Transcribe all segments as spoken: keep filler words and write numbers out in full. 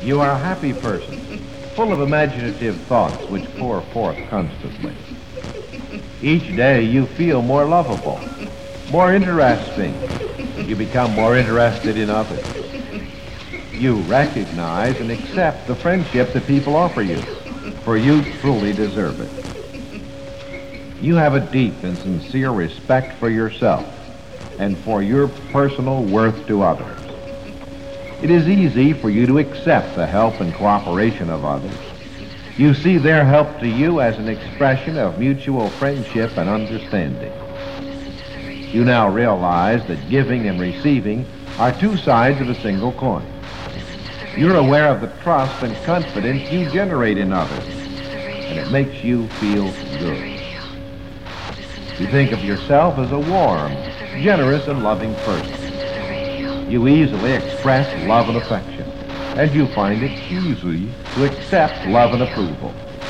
You are a happy person, full of imaginative thoughts which pour forth constantly. Each day you feel more lovable, more interesting. You become more interested in others. You recognize and accept the friendship that people offer you, for you truly deserve it. You have a deep and sincere respect for yourself and for your personal worth to others. It is easy for you to accept the help and cooperation of others. You see their help to you as an expression of mutual friendship and understanding. You now realize that giving and receiving are two sides of a single coin. You're aware of the trust and confidence you generate in others, and it makes you feel good. You think of yourself as a warm, generous, and loving person. You easily express love and affection, and you find it easy to accept love and approval.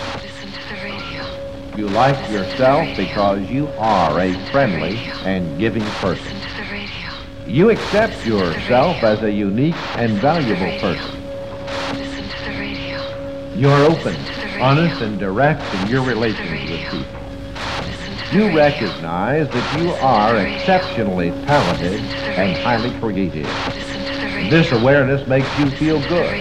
You like yourself because you are a friendly and giving person. You accept yourself as a unique and valuable person. You're open, honest, and direct in your relations with people. You recognize that you are exceptionally talented and highly creative. This awareness makes you feel good.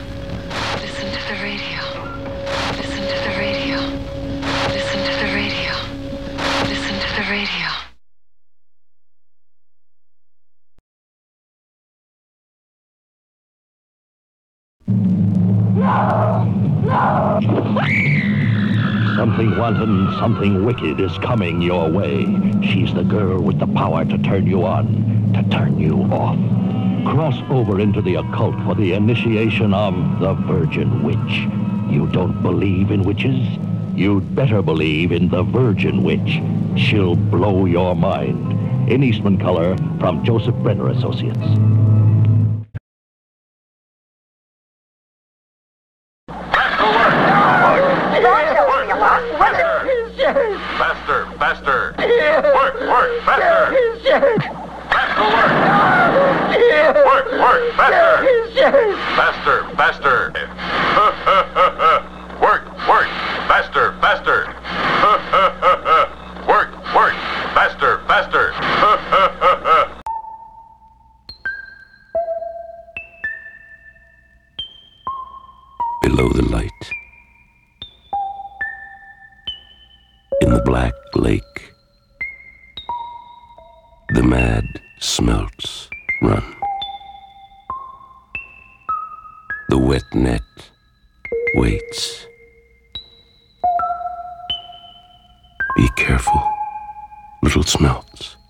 Something wanton, something wicked is coming your way. She's the girl with the power to turn you on, to turn you off. Cross over into the occult for the initiation of the Virgin Witch. You don't believe in witches? You'd better believe in the Virgin Witch. She'll blow your mind. In Eastman color from Joseph Brenner Associates. Faster, faster. Work, work, faster. Faster work. Work, work, faster. Faster, faster. Work, work, faster, faster. Work, work, faster, faster. Below the light, in the black lake, the mad smelts run. The wet net waits. Be careful, little smelts.